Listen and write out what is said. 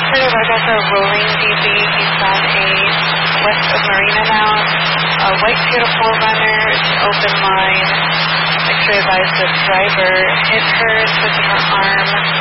Sort of, I got the rolling DB. He's on a west of Marina now. A white beautiful runner, open line. X-ray advised the driver hit her, twisted her arm.